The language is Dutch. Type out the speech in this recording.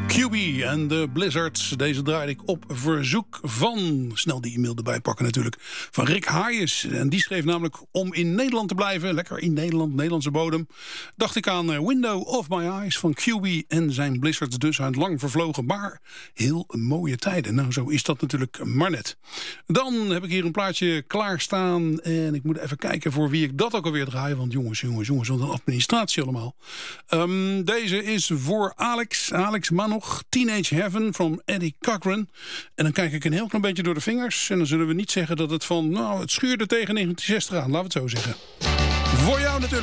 QB en de Blizzards. Deze draaide ik op verzoek van, snel die e-mail erbij pakken natuurlijk, van Rick Hayes. En die schreef namelijk om in Nederland te blijven, lekker in Nederland, Nederlandse bodem, dacht ik aan Window of My Eyes van QB en zijn Blizzards, dus uit lang vervlogen, maar heel mooie tijden. Nou, zo is dat natuurlijk maar net. Dan heb ik hier een plaatje klaarstaan en ik moet even kijken voor wie ik dat ook alweer draai, want jongens, wat een administratie allemaal. Deze is voor Alex Manoch, Teenage Heaven van Eddie Cochran. En dan kijk ik een heel klein beetje door de vingers en dan zullen we niet zeggen dat het van, nou, het schuurde tegen 1960 aan, laten we het zo zeggen. Voor jou natuurlijk.